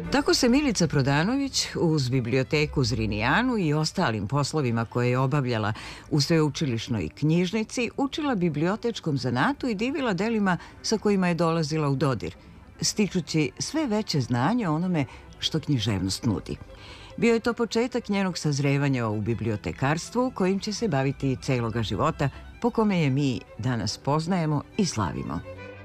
Tako se Milica Prodanović uz biblioteku Zrinijanu i ostalim poslovima koje je obavljala u sveučilišnoj knjižnici učila bibliotečkom zanatu i divila delima sa kojima je dolazila u dodir, stičući sve veće znanje o onome što književnost nudi. Bio je to početak njenog sazrevanja u bibliotekarstvu kojim će se baviti celoga života, po kome je mi danas poznajemo i slavimo.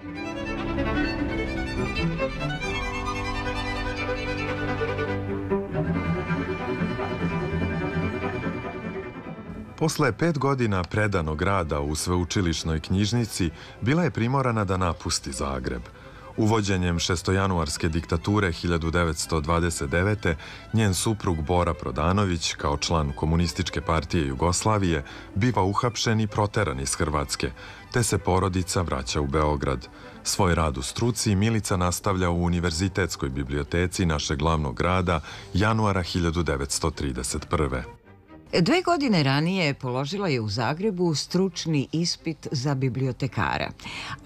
Posle 5 godina predanog rada u sveučilišnoj knjižnici bila je primorana da napusti Zagreb. Uvođenjem šestojanuarske diktature 1929. njen suprug Bora Prodanović, kao član Komunističke partije Jugoslavije, biva uhapšen i proteran iz Hrvatske, te se porodica vraća u Beograd. Svoj rad u struci Milica nastavlja u Univerzitetskoj biblioteci našeg glavnog grada januara 1931. 2 godine ranije položila je u Zagrebu stručni ispit za bibliotekara, a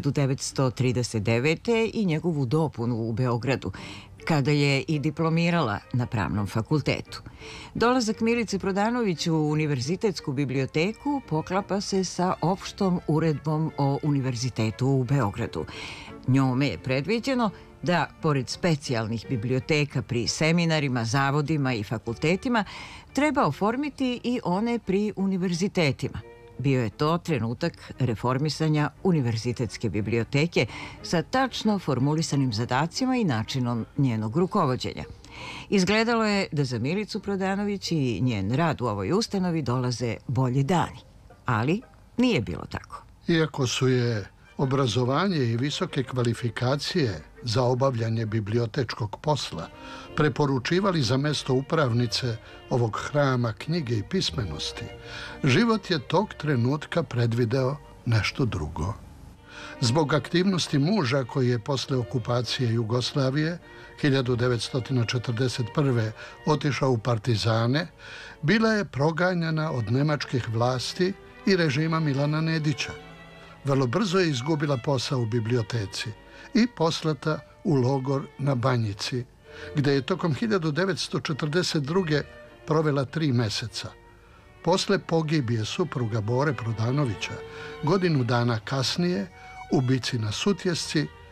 1939. i njegovu dopunu u Beogradu, kada je i diplomirala na Pravnom fakultetu. Dolazak Milice Prodanović u Univerzitetsku biblioteku poklapa se sa opštom uredbom o Univerzitetu u Beogradu. Njome je predviđeno da, pored specijalnih biblioteka pri seminarima, zavodima i fakultetima, treba oformiti i one pri univerzitetima. Bio je to trenutak reformisanja Univerzitetske biblioteke sa tačno formulisanim zadacima i načinom njenog rukovođenja. Izgledalo je da za Milicu Prodanović i njen rad u ovoj ustanovi dolaze bolji dani, ali nije bilo tako. Iako su je obrazovanje i visoke kvalifikacije za obavljanje bibliotečkog posla preporučivali za mesto upravnice ovog hrama knjige i pismenosti, život je tog trenutka predvideo nešto drugo. Zbog aktivnosti muža koji je posle okupacije Jugoslavije 1941. otišao u partizane, bila je proganjana od nemačkih vlasti i režima Milana Nedića. Vrlo brzo je izgubila posao u biblioteci i poslata u logor na Banjici, gde je tokom 1942. provela 3 meseca. Posle pogibije supruga Bore Prodanovića, godinu dana kasnije, u bici na Sutjesci,